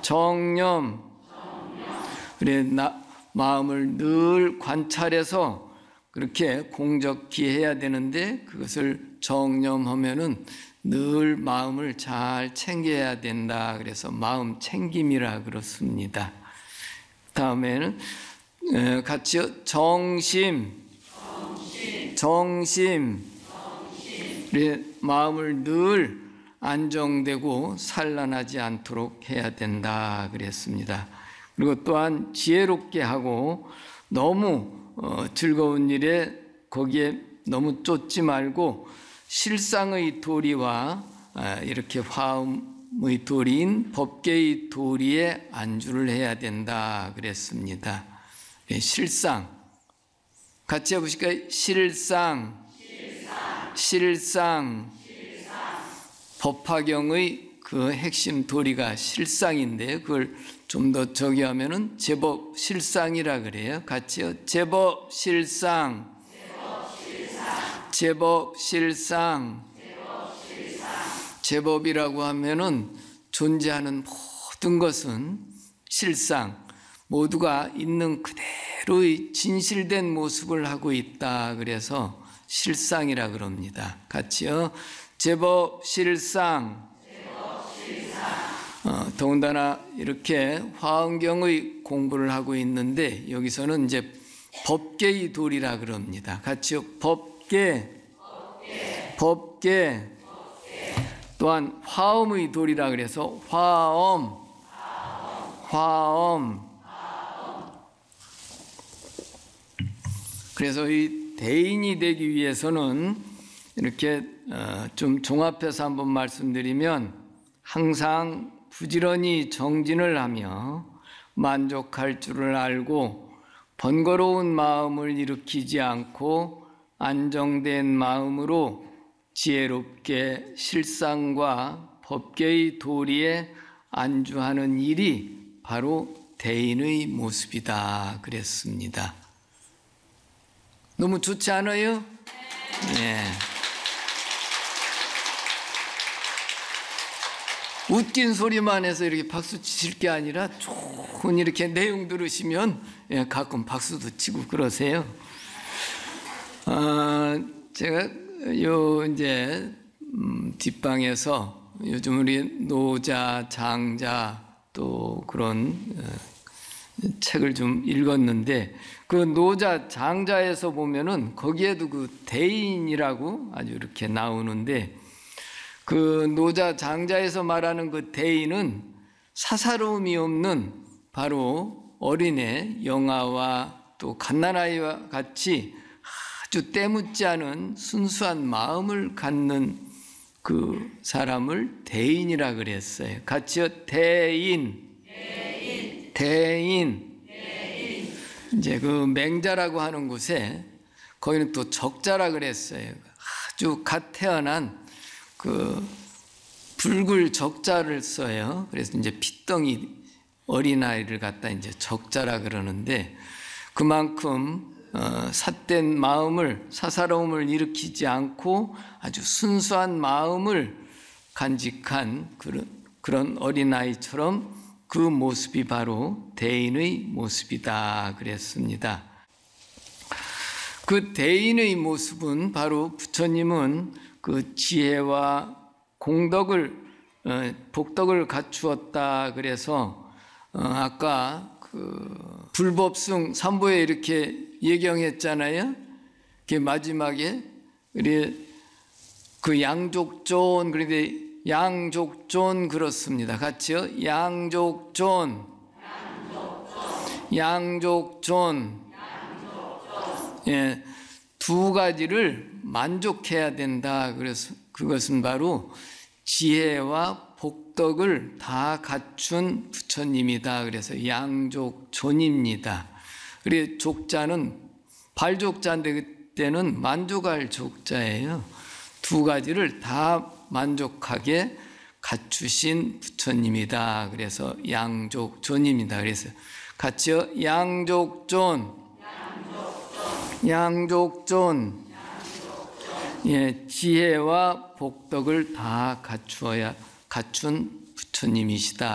정념. 그래, 마음을 늘 관찰해서 그렇게 공적히 해야 되는데 그것을 정념하면은 늘 마음을 잘 챙겨야 된다. 그래서 마음 챙김이라 그렇습니다. 다음에는 같이요. 정심. 그래, 마음을 늘 안정되고 산란하지 않도록 해야 된다 그랬습니다. 그리고 또한 지혜롭게 하고 너무 즐거운 일에 거기에 너무 쫓지 말고 실상의 도리와 이렇게 화음의 도리인 법계의 도리에 안주를 해야 된다 그랬습니다. 실상 같이 해보실까요? 실상. 법화경의 그 핵심 도리가 실상인데 그걸 좀 더 저기 하면은 제법 실상이라 그래요. 같이요. 제법 실상. 제법이라고 하면은 존재하는 모든 것은 실상, 모두가 있는 그대로의 진실된 모습을 하고 있다. 그래서 실상이라 그럽니다. 같이요. 제법 실상. 더군다나 이렇게 화엄경의 공부를 하고 있는데 여기서는 이제 법계의 도리라 그럽니다. 같이요. 법계. 또한 화엄의 도리라 그래서 화엄. 그래서 이 대인이 되기 위해서는 이렇게 좀 종합해서 한번 말씀드리면 항상 부지런히 정진을 하며 만족할 줄을 알고 번거로운 마음을 일으키지 않고 안정된 마음으로 지혜롭게 실상과 법계의 도리에 안주하는 일이 바로 대인의 모습이다 그랬습니다. 너무 좋지 않아요? 네. 웃긴 소리만 해서 이렇게 박수 치실 게 아니라 좋은 이렇게 내용 들으시면 가끔 박수도 치고 그러세요. 제가 이제 뒷방에서 요즘 우리 노자, 장자 또 그런 책을 좀 읽었는데 그 노자, 장자에서 보면은 거기에도 그 대인이라고 아주 이렇게 나오는데 그 노자, 장자에서 말하는 그 대인은 사사로움이 없는 바로 어린애, 영아와 또 갓난아이와 같이 아주 때묻지 않은 순수한 마음을 갖는 그 사람을 대인이라 그랬어요. 같이요. 대인. 이제 그 맹자라고 하는 곳에 거기는 또 적자라 그랬어요. 아주 갓 태어난 그 붉을 적자를 써요. 그래서 이제 핏덩이 어린아이를 갖다 이제 적자라 그러는데 그만큼 삿된 마음을 사사로움을 일으키지 않고 아주 순수한 마음을 간직한 그런 어린아이처럼 그 모습이 바로 대인의 모습이다 그랬습니다. 그 대인의 모습은 바로 부처님은 그 지혜와 공덕을 복덕을 갖추었다 그래서 아까 그 불법승 3부에 이렇게 예경했잖아요. 그 마지막에 우리 그 양족존 그런데 양족존 그렇습니다. 같이요. 양족존. 예, 두 가지를 만족해야 된다. 그래서 그것은 바로 지혜와 복덕을 다 갖춘 부처님이다. 그래서 양족존입니다. 그리고 족자는 발족자인데 그때는 만족할 족자예요. 두 가지를 다 만족하게 갖추신 부처님이다. 그래서 양족존입니다. 그래서 같이요. 양족존. 예, 지혜와 복덕을 다 갖춘 부처님이시다.